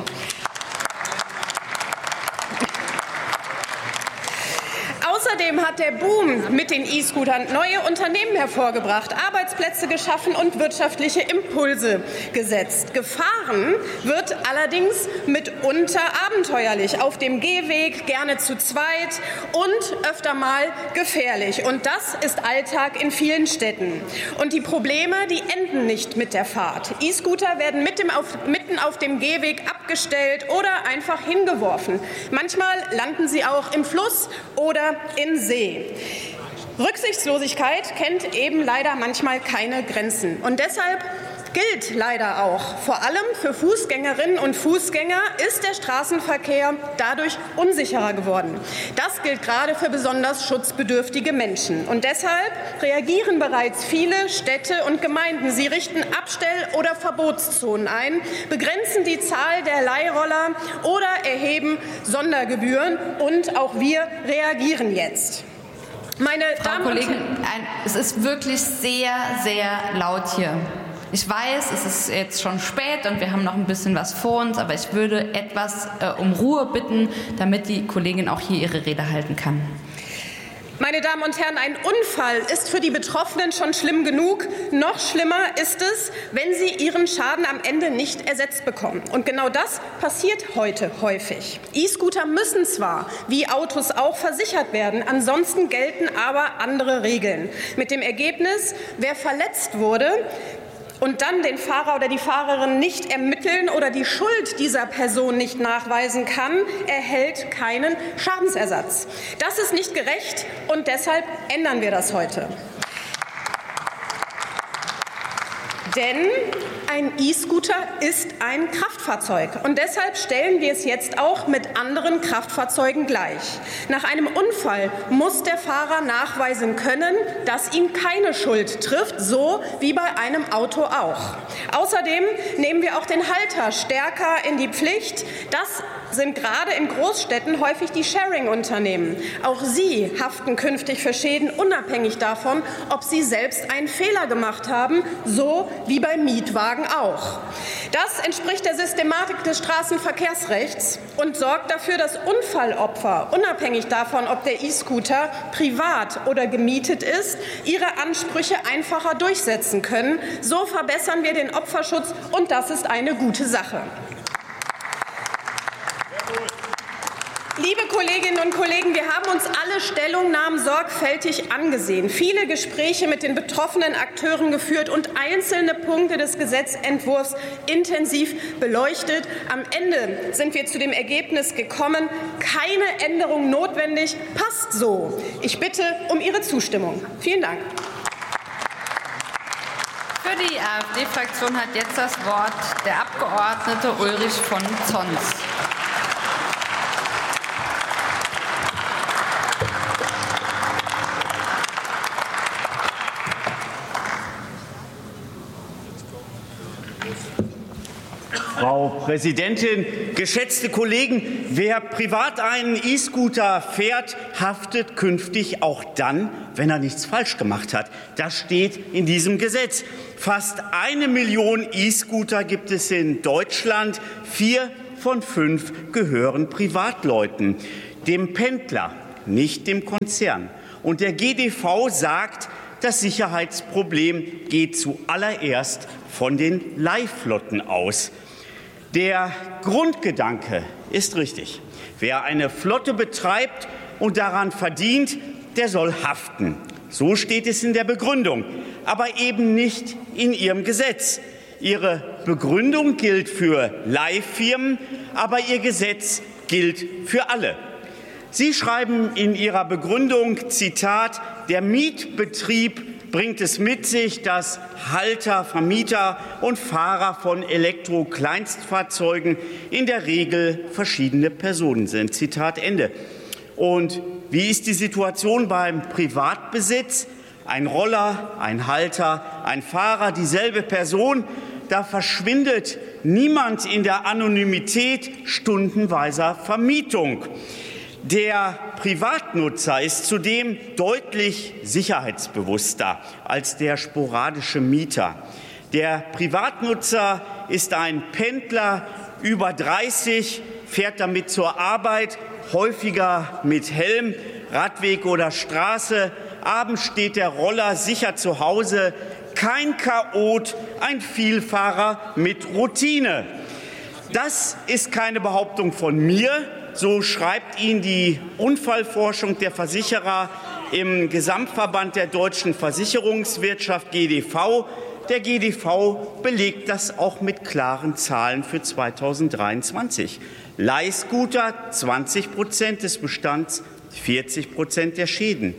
Außerdem hat der Boom mit den E-Scootern neue Unternehmen hervorgebracht, Arbeitsplätze geschaffen und wirtschaftliche Impulse gesetzt. Gefahren wird allerdings mitunter abenteuerlich, auf dem Gehweg, gerne zu zweit und öfter mal gefährlich. Und das ist Alltag in vielen Städten. Und die Probleme, die enden nicht mit der Fahrt. E-Scooter werden mitten auf dem Gehweg abgestellt oder einfach hingeworfen. Manchmal landen sie auch im Fluss oder in See. Rücksichtslosigkeit kennt eben leider manchmal keine Grenzen. Und deshalb gilt leider auch, vor allem für Fußgängerinnen und Fußgänger ist der Straßenverkehr dadurch unsicherer geworden. Das gilt gerade für besonders schutzbedürftige Menschen. Und deshalb reagieren bereits viele Städte und Gemeinden. Sie richten Abstell- oder Verbotszonen ein, begrenzen die Zahl der Leihroller oder erheben Sondergebühren. Und auch wir reagieren jetzt. Meine Damen und Herren, es ist wirklich sehr, sehr laut hier. Ich weiß, es ist jetzt schon spät und wir haben noch ein bisschen was vor uns, aber ich würde etwas um Ruhe bitten, damit die Kollegin auch hier ihre Rede halten kann. Meine Damen und Herren, ein Unfall ist für die Betroffenen schon schlimm genug. Noch schlimmer ist es, wenn sie ihren Schaden am Ende nicht ersetzt bekommen. Und genau das passiert heute häufig. E-Scooter müssen zwar, wie Autos auch, versichert werden, ansonsten gelten aber andere Regeln. Mit dem Ergebnis, wer verletzt wurde, und dann den Fahrer oder die Fahrerin nicht ermitteln oder die Schuld dieser Person nicht nachweisen kann, erhält keinen Schadensersatz. Das ist nicht gerecht und deshalb ändern wir das heute. Denn ein E-Scooter ist ein Kraftfahrzeug und deshalb stellen wir es jetzt auch mit anderen Kraftfahrzeugen gleich. Nach einem Unfall muss der Fahrer nachweisen können, dass ihn keine Schuld trifft, so wie bei einem Auto auch. Außerdem nehmen wir auch den Halter stärker in die Pflicht. Das sind gerade in Großstädten häufig die Sharing-Unternehmen. Auch sie haften künftig für Schäden, unabhängig davon, ob sie selbst einen Fehler gemacht haben, so wie bei Mietwagen auch. Das entspricht der Systematik des Straßenverkehrsrechts und sorgt dafür, dass Unfallopfer, unabhängig davon, ob der E-Scooter privat oder gemietet ist, ihre Ansprüche einfacher durchsetzen können. So verbessern wir den Opferschutz und das ist eine gute Sache. Liebe Kolleginnen und Kollegen, wir haben uns alle Stellungnahmen sorgfältig angesehen, viele Gespräche mit den betroffenen Akteuren geführt und einzelne Punkte des Gesetzentwurfs intensiv beleuchtet. Am Ende sind wir zu dem Ergebnis gekommen, keine Änderung notwendig, passt so. Ich bitte um Ihre Zustimmung. Vielen Dank. Für die AfD-Fraktion hat jetzt das Wort der Abgeordnete Ulrich von Zons. Frau Präsidentin, geschätzte Kollegen! Wer privat einen E-Scooter fährt, haftet künftig auch dann, wenn er nichts falsch gemacht hat. Das steht in diesem Gesetz. Fast 1 Million E-Scooter gibt es in Deutschland. 4 von 5 gehören Privatleuten, dem Pendler, nicht dem Konzern. Und der GdV sagt, das Sicherheitsproblem geht zuallererst von den Leihflotten aus. Der Grundgedanke ist richtig. Wer eine Flotte betreibt und daran verdient, der soll haften. So steht es in der Begründung, aber eben nicht in Ihrem Gesetz. Ihre Begründung gilt für Leihfirmen, aber Ihr Gesetz gilt für alle. Sie schreiben in Ihrer Begründung, Zitat, der Mietbetrieb bringt es mit sich, dass Halter, Vermieter und Fahrer von Elektro-Kleinstfahrzeugen in der Regel verschiedene Personen sind. Zitat Ende. Und wie ist die Situation beim Privatbesitz? Ein Roller, ein Halter, ein Fahrer, dieselbe Person. Da verschwindet niemand in der Anonymität stundenweiser Vermietung. Der Privatnutzer ist zudem deutlich sicherheitsbewusster als der sporadische Mieter. Der Privatnutzer ist ein Pendler über 30, fährt damit zur Arbeit, häufiger mit Helm, Radweg oder Straße. Abends steht der Roller sicher zu Hause. Kein Chaot, ein Vielfahrer mit Routine. Das ist keine Behauptung von mir. So schreibt Ihnen die Unfallforschung der Versicherer im Gesamtverband der deutschen Versicherungswirtschaft GdV. Der GdV belegt das auch mit klaren Zahlen für 2023. Leihscooter 20% des Bestands, 40% der Schäden.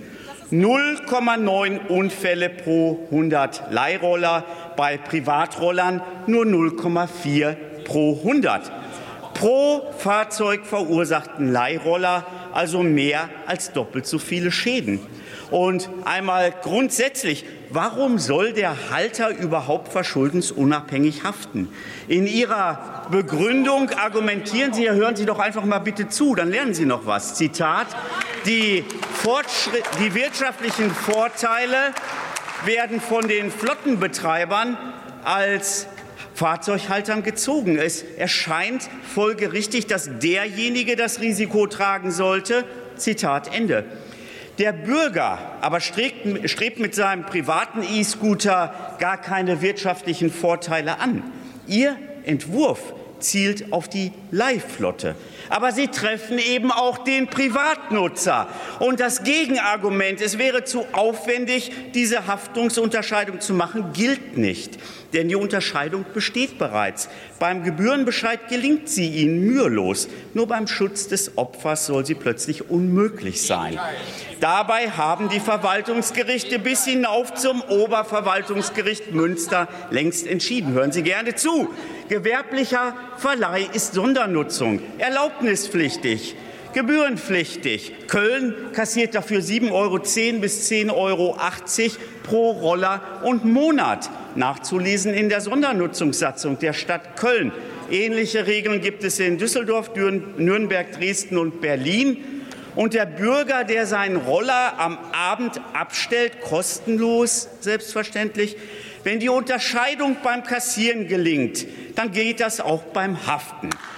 0,9 Unfälle pro 100 Leihroller, bei Privatrollern nur 0,4 pro 100. Pro Fahrzeug verursachten Leihroller also mehr als doppelt so viele Schäden. Und einmal grundsätzlich, warum soll der Halter überhaupt verschuldensunabhängig haften? In Ihrer Begründung argumentieren Sie, hören Sie doch einfach mal bitte zu, dann lernen Sie noch was. Zitat, die wirtschaftlichen Vorteile werden von den Flottenbetreibern als Fahrzeughaltern gezogen. Es erscheint folgerichtig, dass derjenige das Risiko tragen sollte. Zitat Ende. Der Bürger aber strebt mit seinem privaten E-Scooter gar keine wirtschaftlichen Vorteile an. Ihr Entwurf zielt auf die Leihflotte. Aber sie treffen eben auch den Privatnutzer. Und das Gegenargument, es wäre zu aufwendig, diese Haftungsunterscheidung zu machen, gilt nicht. Denn die Unterscheidung besteht bereits. Beim Gebührenbescheid gelingt sie Ihnen mühelos. Nur beim Schutz des Opfers soll sie plötzlich unmöglich sein. Dabei haben die Verwaltungsgerichte bis hinauf zum Oberverwaltungsgericht Münster längst entschieden. Hören Sie gerne zu. Gewerblicher Verleih ist Sondernutzung, erlaubnispflichtig, gebührenpflichtig. Köln kassiert dafür 7,10 € bis 10,80 € pro Roller und Monat. Nachzulesen in der Sondernutzungssatzung der Stadt Köln. Ähnliche Regeln gibt es in Düsseldorf, Nürnberg, Dresden und Berlin. Und der Bürger, der seinen Roller am Abend abstellt, kostenlos, selbstverständlich, wenn die Unterscheidung beim Kassieren gelingt, dann geht das auch beim Haften.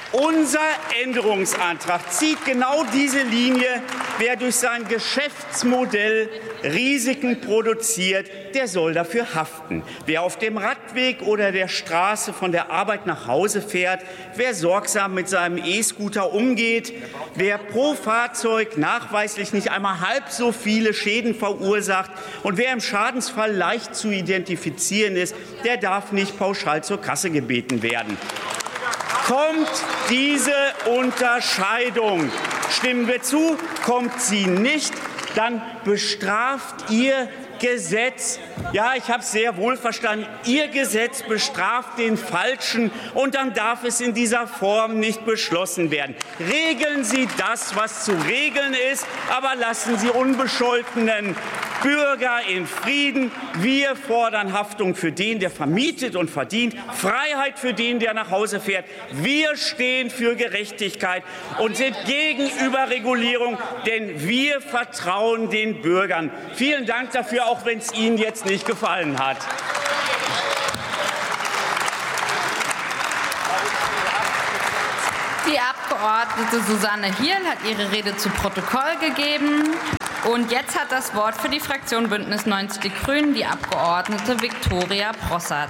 Unser Änderungsantrag zieht genau diese Linie. Wer durch sein Geschäftsmodell Risiken produziert, der soll dafür haften. Wer auf dem Radweg oder der Straße von der Arbeit nach Hause fährt, wer sorgsam mit seinem E-Scooter umgeht, wer pro Fahrzeug nachweislich nicht einmal halb so viele Schäden verursacht und wer im Schadensfall leicht zu identifizieren ist, der darf nicht pauschal zur Kasse gebeten werden. Kommt diese Unterscheidung, stimmen wir zu, kommt sie nicht, dann bestraft Ihr Gesetz, ja, ich habe es sehr wohl verstanden, Ihr Gesetz bestraft den Falschen und dann darf es in dieser Form nicht beschlossen werden. Regeln Sie das, was zu regeln ist, aber lassen Sie unbescholtenen Bürger in Frieden. Wir fordern Haftung für den, der vermietet und verdient, Freiheit für den, der nach Hause fährt. Wir stehen für Gerechtigkeit und sind gegen Überregulierung, denn wir vertrauen den Bürgern. Vielen Dank dafür, auch wenn es Ihnen jetzt nicht gefallen hat. Die Abgeordnete Susanne Hierl hat ihre Rede zu Protokoll gegeben. Und jetzt hat das Wort für die Fraktion Bündnis 90 Die Grünen die Abgeordnete Viktoria Brossart.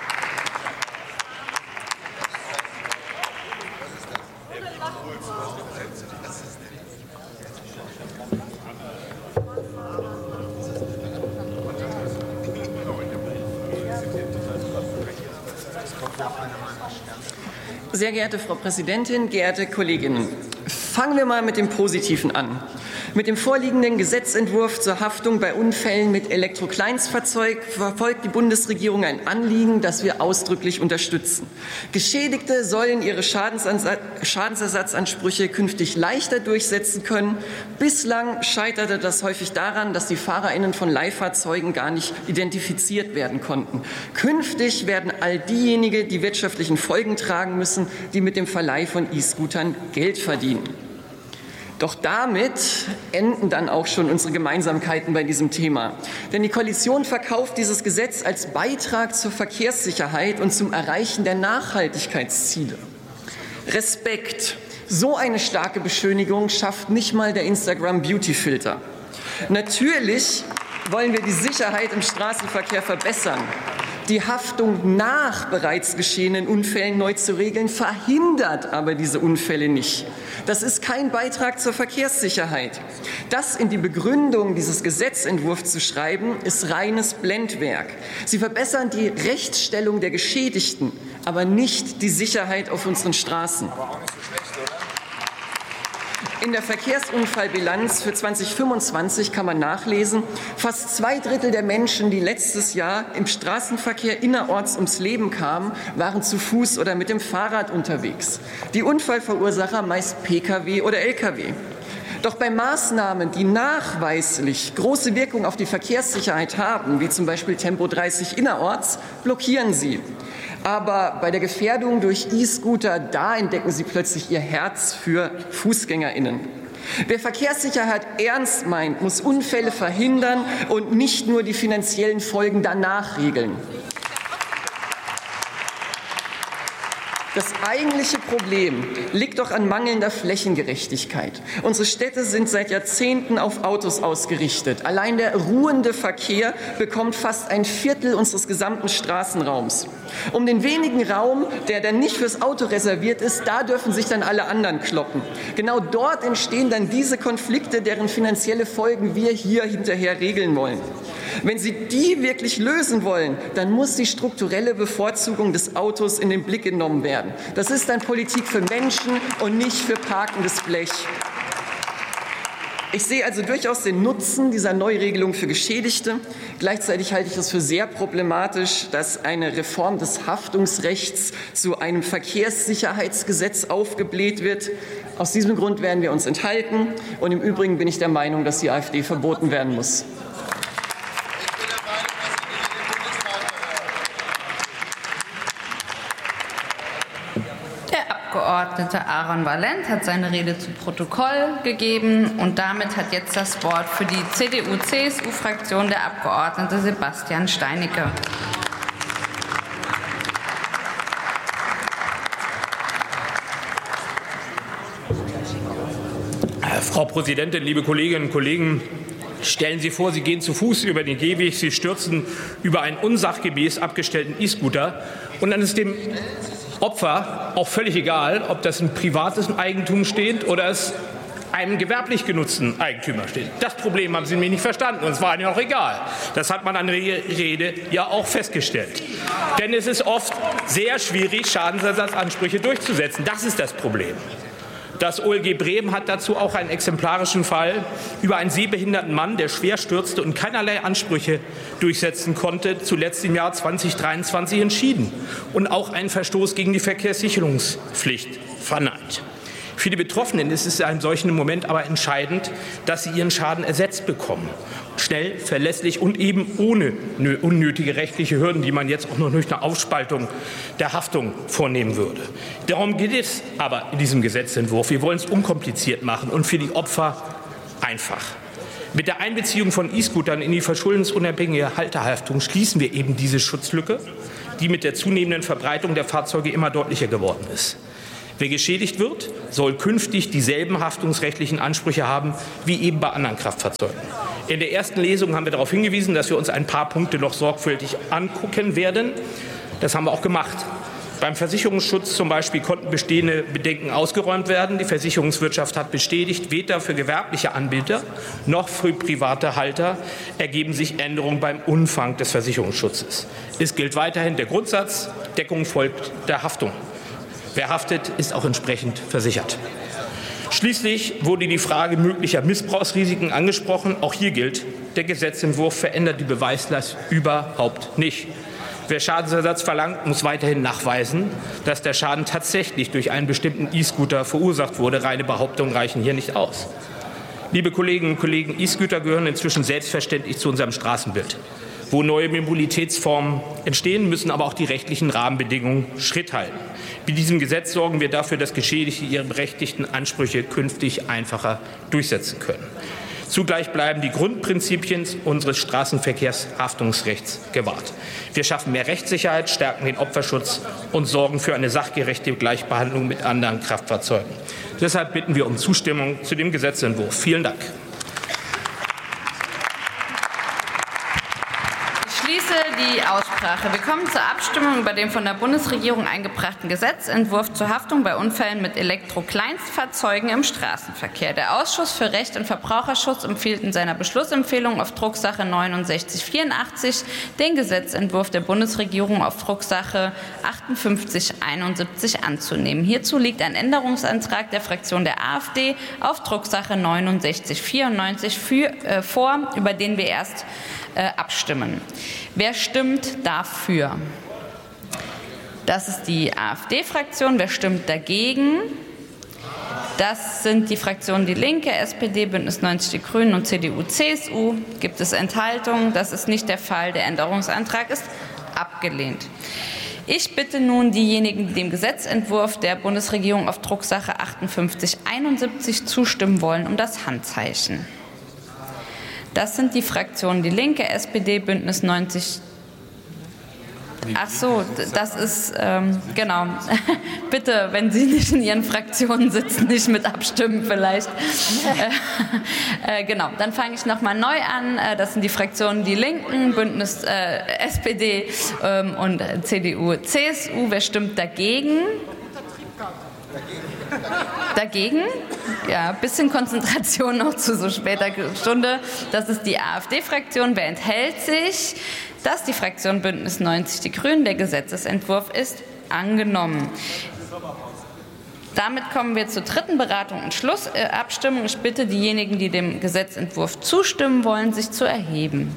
Sehr geehrte Frau Präsidentin, geehrte Kolleginnen! Fangen wir mal mit dem Positiven an. Mit dem vorliegenden Gesetzentwurf zur Haftung bei Unfällen mit Elektrokleinstfahrzeug verfolgt die Bundesregierung ein Anliegen, das wir ausdrücklich unterstützen. Geschädigte sollen ihre Schadensersatzansprüche künftig leichter durchsetzen können. Bislang scheiterte das häufig daran, dass die FahrerInnen von Leihfahrzeugen gar nicht identifiziert werden konnten. Künftig werden all diejenigen, die wirtschaftlichen Folgen tragen müssen, die mit dem Verleih von E-Scootern Geld verdienen. Doch damit enden dann auch schon unsere Gemeinsamkeiten bei diesem Thema. Denn die Koalition verkauft dieses Gesetz als Beitrag zur Verkehrssicherheit und zum Erreichen der Nachhaltigkeitsziele. Respekt. So eine starke Beschönigung schafft nicht mal der Instagram-Beauty-Filter. Natürlich wollen wir die Sicherheit im Straßenverkehr verbessern. Die Haftung nach bereits geschehenen Unfällen neu zu regeln, verhindert aber diese Unfälle nicht. Das ist kein Beitrag zur Verkehrssicherheit. Das in die Begründung dieses Gesetzentwurfs zu schreiben, ist reines Blendwerk. Sie verbessern die Rechtsstellung der Geschädigten, aber nicht die Sicherheit auf unseren Straßen. In der Verkehrsunfallbilanz für 2025 kann man nachlesen, fast 2/3 der Menschen, die letztes Jahr im Straßenverkehr innerorts ums Leben kamen, waren zu Fuß oder mit dem Fahrrad unterwegs. Die Unfallverursacher meist Pkw oder Lkw. Doch bei Maßnahmen, die nachweislich große Wirkung auf die Verkehrssicherheit haben, wie zum Beispiel Tempo 30 innerorts, blockieren sie. Aber bei der Gefährdung durch E-Scooter, da entdecken sie plötzlich ihr Herz für FußgängerInnen. Wer Verkehrssicherheit ernst meint, muss Unfälle verhindern und nicht nur die finanziellen Folgen danach regeln. Das eigentliche Problem liegt doch an mangelnder Flächengerechtigkeit. Unsere Städte sind seit Jahrzehnten auf Autos ausgerichtet. Allein der ruhende Verkehr bekommt fast 1/4 unseres gesamten Straßenraums. Um den wenigen Raum, der dann nicht fürs Auto reserviert ist, da dürfen sich dann alle anderen kloppen. Genau dort entstehen dann diese Konflikte, deren finanzielle Folgen wir hier hinterher regeln wollen. Wenn Sie die wirklich lösen wollen, dann muss die strukturelle Bevorzugung des Autos in den Blick genommen werden. Das ist dann Politik für Menschen und nicht für parkendes Blech. Ich sehe also durchaus den Nutzen dieser Neuregelung für Geschädigte. Gleichzeitig halte ich es für sehr problematisch, dass eine Reform des Haftungsrechts zu einem Verkehrssicherheitsgesetz aufgebläht wird. Aus diesem Grund werden wir uns enthalten. Und im Übrigen bin ich der Meinung, dass die AfD verboten werden muss. Der Abgeordnete Aaron Valent hat seine Rede zu Protokoll gegeben und damit hat jetzt das Wort für die CDU-CSU-Fraktion der Abgeordnete Sebastian Steinecke. Frau Präsidentin, liebe Kolleginnen und Kollegen! Stellen Sie vor, Sie gehen zu Fuß über den Gehweg, Sie stürzen über einen unsachgemäß abgestellten E-Scooter und dann ist dem Opfer auch völlig egal, ob das ein privates Eigentum steht oder es einem gewerblich genutzten Eigentümer steht. Das Problem haben Sie nämlich nicht verstanden und es war Ihnen auch egal. Das hat man an der Rede ja auch festgestellt. Denn es ist oft sehr schwierig, Schadensersatzansprüche durchzusetzen. Das ist das Problem. Das OLG Bremen hat dazu auch einen exemplarischen Fall über einen sehbehinderten Mann, der schwer stürzte und keinerlei Ansprüche durchsetzen konnte, zuletzt im Jahr 2023 entschieden und auch einen Verstoß gegen die Verkehrssicherungspflicht verneint. Für die Betroffenen ist es in einem solchen Moment aber entscheidend, dass sie ihren Schaden ersetzt bekommen. Schnell, verlässlich und eben ohne unnötige rechtliche Hürden, die man jetzt auch noch durch eine Aufspaltung der Haftung vornehmen würde. Darum geht es aber in diesem Gesetzentwurf. Wir wollen es unkompliziert machen und für die Opfer einfach. Mit der Einbeziehung von E-Scootern in die verschuldensunabhängige Halterhaftung schließen wir eben diese Schutzlücke, die mit der zunehmenden Verbreitung der Fahrzeuge immer deutlicher geworden ist. Wer geschädigt wird, soll künftig dieselben haftungsrechtlichen Ansprüche haben wie eben bei anderen Kraftfahrzeugen. In der ersten Lesung haben wir darauf hingewiesen, dass wir uns ein paar Punkte noch sorgfältig angucken werden. Das haben wir auch gemacht. Beim Versicherungsschutz zum Beispiel konnten bestehende Bedenken ausgeräumt werden. Die Versicherungswirtschaft hat bestätigt, weder für gewerbliche Anbieter noch für private Halter ergeben sich Änderungen beim Umfang des Versicherungsschutzes. Es gilt weiterhin der Grundsatz, Deckung folgt der Haftung. Wer haftet, ist auch entsprechend versichert. Schließlich wurde die Frage möglicher Missbrauchsrisiken angesprochen. Auch hier gilt, der Gesetzentwurf verändert die Beweislast überhaupt nicht. Wer Schadensersatz verlangt, muss weiterhin nachweisen, dass der Schaden tatsächlich durch einen bestimmten E-Scooter verursacht wurde. Reine Behauptungen reichen hier nicht aus. Liebe Kolleginnen und Kollegen, E-Scooter gehören inzwischen selbstverständlich zu unserem Straßenbild. Wo neue Mobilitätsformen entstehen, müssen aber auch die rechtlichen Rahmenbedingungen Schritt halten. Mit diesem Gesetz sorgen wir dafür, dass Geschädigte ihre berechtigten Ansprüche künftig einfacher durchsetzen können. Zugleich bleiben die Grundprinzipien unseres Straßenverkehrshaftungsrechts gewahrt. Wir schaffen mehr Rechtssicherheit, stärken den Opferschutz und sorgen für eine sachgerechte Gleichbehandlung mit anderen Kraftfahrzeugen. Deshalb bitten wir um Zustimmung zu dem Gesetzentwurf. Vielen Dank. Die Aussprache. Wir kommen zur Abstimmung über den von der Bundesregierung eingebrachten Gesetzentwurf zur Haftung bei Unfällen mit Elektrokleinstfahrzeugen im Straßenverkehr. Der Ausschuss für Recht und Verbraucherschutz empfiehlt in seiner Beschlussempfehlung auf Drucksache 6984 den Gesetzentwurf der Bundesregierung auf Drucksache 5871 anzunehmen. Hierzu liegt ein Änderungsantrag der Fraktion der AfD auf Drucksache 6994 vor, über den wir erst abstimmen. Wer stimmt dafür? Das ist die AfD-Fraktion. Wer stimmt dagegen? Das sind die Fraktionen Die Linke, SPD, Bündnis 90 Die Grünen und CDU, CSU. Gibt es Enthaltungen? Das ist nicht der Fall. Der Änderungsantrag ist abgelehnt. Ich bitte nun diejenigen, die dem Gesetzentwurf der Bundesregierung auf Drucksache 5871 zustimmen wollen, um das Handzeichen. Das sind die Fraktionen Die Linke, SPD, Bündnis 90. Ach so, das ist, genau. Bitte, wenn Sie nicht in Ihren Fraktionen sitzen, nicht mit abstimmen vielleicht. Genau, dann fange ich noch mal neu an. Das sind die Fraktionen Die Linken, Bündnis SPD und CDU, CSU. Wer stimmt dagegen? Dagegen? Ja, ein bisschen Konzentration noch zu so später Stunde. Das ist die AfD-Fraktion. Wer enthält sich? Das ist die Fraktion Bündnis 90 Die Grünen. Der Gesetzesentwurf ist angenommen. Damit kommen wir zur dritten Beratung und Schlussabstimmung. Ich bitte diejenigen, die dem Gesetzentwurf zustimmen wollen, sich zu erheben.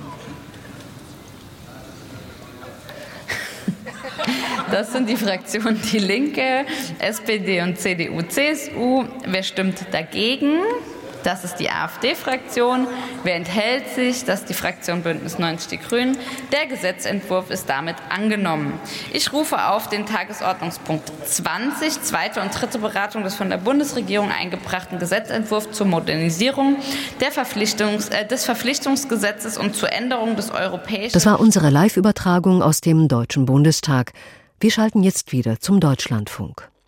Das sind die Fraktionen Die Linke, SPD und CDU, CSU. Wer stimmt dagegen? Das ist die AfD-Fraktion. Wer enthält sich? Das ist die Fraktion Bündnis 90 Die Grünen. Der Gesetzentwurf ist damit angenommen. Ich rufe auf den Tagesordnungspunkt 20, zweite und dritte Beratung des von der Bundesregierung eingebrachten Gesetzentwurfs zur Modernisierung des Verpflichtungsgesetzes und zur Änderung des europäischen... Das war unsere Live-Übertragung aus dem Deutschen Bundestag. Wir schalten jetzt wieder zum Deutschlandfunk.